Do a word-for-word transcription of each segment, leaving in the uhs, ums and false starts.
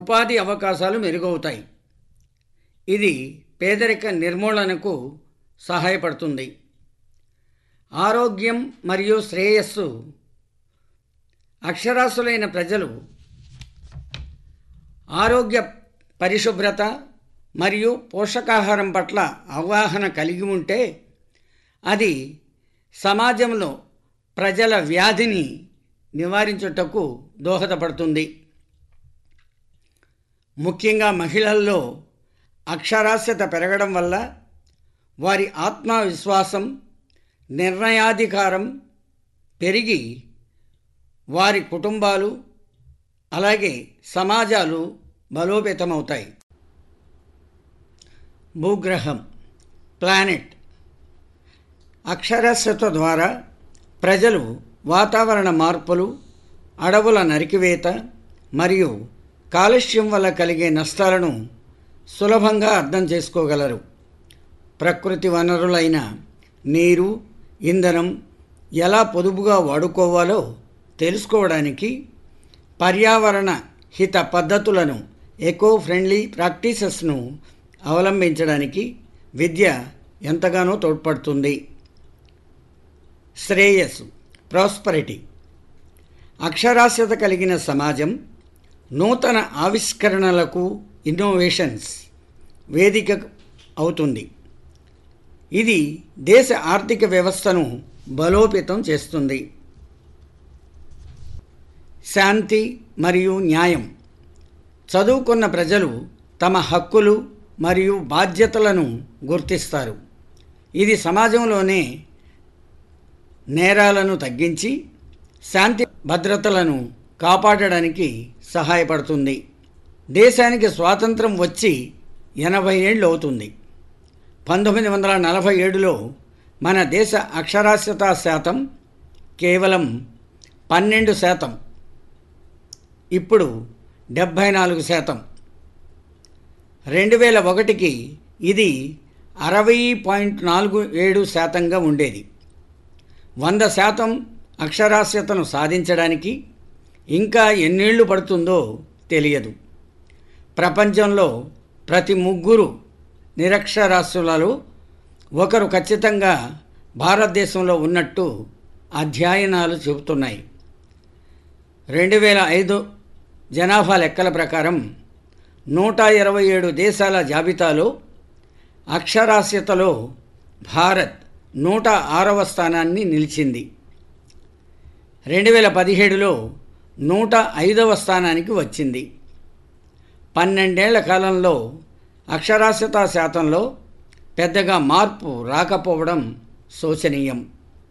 ఉపాధి అవకాశాలు మెరుగవుతాయి. ఇది పేదరిక నిర్మూలనకు సహాయపడుతుంది. ఆరోగ్యం మరియు శ్రేయస్సు. అక్షరాస్యులైన ప్రజలు ఆరోగ్య పరిశుభ్రత మరియు పోషకాహారం పట్ల అవగాహన కలిగి ఉంటే అది సమాజంలో ప్రజల వ్యాధిని నివారించుటకు దోహదపడుతుంది. ముఖ్యంగా మహిళల్లో అక్షరాస్యత పెరగడం వల్ల వారి ఆత్మవిశ్వాసం, నిర్ణయాధికారం పెరిగి వారి కుటుంబాలు అలాగే సమాజాలు బలోపేతమవుతాయి. భూగ్రహం ప్లానెట్. అక్షరాస్యత ద్వారా ప్రజలు వాతావరణ మార్పులు, అడవుల నరికివేత మరియు కాలుష్యం వల్ల కలిగే నష్టాలను సులభంగా అర్థం చేసుకోగలరు. ప్రకృతి వనరులైన నీరు, ఇంధనం ఎలా పొదుపుగా వాడుకోవాలో తెలుసుకోవడానికి, పర్యావరణ హిత పద్ధతులను, ఎకో ఫ్రెండ్లీ ప్రాక్టీసెస్ను అవలంబించడానికి విద్య ఎంతగానో తోడ్పడుతుంది. శ్రేయస్సు ప్రాస్పరిటీ. అక్షరాస్యత కలిగిన సమాజం నూతన ఆవిష్కరణలకు, ఇన్నోవేషన్స్ వేదిక అవుతుంది. ఇది దేశ ఆర్థిక వ్యవస్థను బలోపేతం చేస్తుంది. శాంతి మరియు న్యాయం. చదువుకున్న ప్రజలు తమ హక్కులు మరియు బాధ్యతలను గుర్తిస్తారు. ఇది సమాజంలోనే నేరాలను తగ్గించి శాంతి భద్రతలను కాపాడడానికి సహాయపడుతుంది. దేశానికి స్వాతంత్రం వచ్చి ఎనభై ఏళ్ళు అవుతుంది. పంతొమ్మిది వందల నలభై ఏడులో మన దేశ అక్షరాస్యతా శాతం కేవలం పన్నెండు శాతం, ఇప్పుడు డెబ్భై నాలుగు శాతం. రెండు వేల ఒకటికి ఇది అరవై పాయింట్ నాలుగు ఏడు శాతంగా ఉండేది. వంద శాతం అక్షరాస్యతను సాధించడానికి ఇంకా ఎన్నేళ్లు పడుతుందో తెలియదు. ప్రపంచంలో ప్రతి ముగ్గురు నిరక్షరాస్యులలో ఒకరు ఖచ్చితంగా భారతదేశంలో ఉన్నట్టు అధ్యయనాలు చెబుతున్నాయి. రెండు వేల ఐదు జనాభా లెక్కల ప్రకారం నూట ఇరవై ఏడు దేశాల జాబితాలో అక్షరాస్యతలో భారత్ నూట ఆరవ స్థానాన్ని నిలిచింది. రెండు వేల పదిహేడులో నూట ఐదవ స్థానానికి వచ్చింది. పన్నెండేళ్ల కాలంలో అక్షరాస్యతా శాతంలో పెద్దగా మార్పు రాకపోవడం శోచనీయం.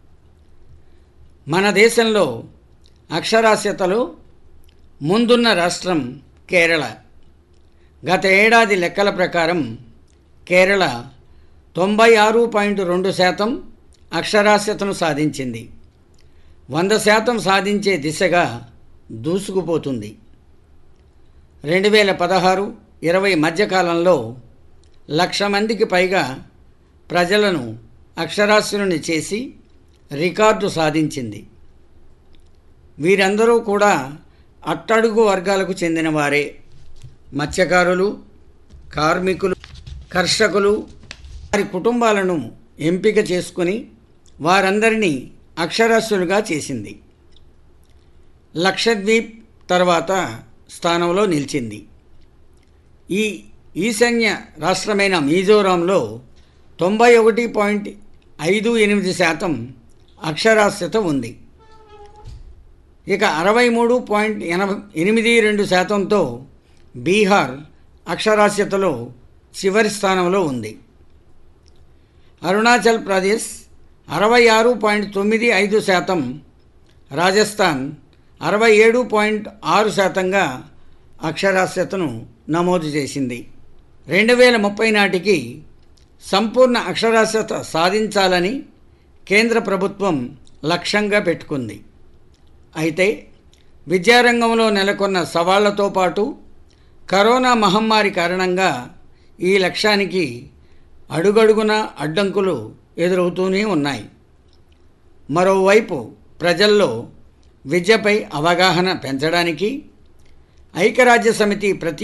మన దేశంలో అక్షరాస్యతలో ముందున్న రాష్ట్రం కేరళ. గత ఏడాది లెక్కల ప్రకారం కేరళ తొంభై ఆరు పాయింట్ రెండు శాతం అక్షరాస్యతను సాధించింది. వంద శాతం సాధించే దిశగా దూసుకుపోతుంది. రెండు వేల పదహారు ఇరవై మధ్యకాలంలో లక్ష మందికి పైగా ప్రజలను అక్షరాస్యులని చేసి రికార్డు సాధించింది. వీరందరూ కూడా అట్టడుగు వర్గాలకు చెందినవారే. మత్స్యకారులు, కార్మికులు, కర్షకులు, వారి కుటుంబాలను ఎంపిక చేసుకుని వారందరినీ అక్షరాస్యులుగా చేసింది. లక్షద్వీప్ తర్వాత స్థానంలో నిలిచింది. ఈ ఈశాన్య రాష్ట్రమైన మిజోరాంలో తొంభై ఒకటి పాయింట్ ఐదు ఎనిమిది శాతం అక్షరాస్యత ఉంది. ఇక అరవై మూడు పాయింట్ ఎనభై ఎనిమిది రెండు శాతంతో బీహార్ అక్షరాస్యతలో చివరి స్థానంలో ఉంది. అరుణాచల్ ప్రదేశ్ అరవై ఆరు పాయింట్ తొమ్మిది ఐదు శాతం, రాజస్థాన్ అరవై ఏడు పాయింట్ ఆరు శాతంగా అక్షరాస్యతను నమోదు చేసింది. రెండు వేల ముప్పై నాటికి సంపూర్ణ అక్షరాస్యత సాధించాలని కేంద్ర ప్రభుత్వం లక్ష్యంగా పెట్టుకుంది. అయితే విద్యారంగంలో నెలకొన్న సవాళ్లతో పాటు కరోనా మహమ్మారి కారణంగా ఈ లక్ష్యానికి అడుగడుగున అడ్డంకులు ఎదురవుతూనే ఉన్నాయి. మరోవైపు ప్రజల్లో విద్యపై అవగాహన పెంచడానికి ఐక్యరాజ్య సమితి ప్రతి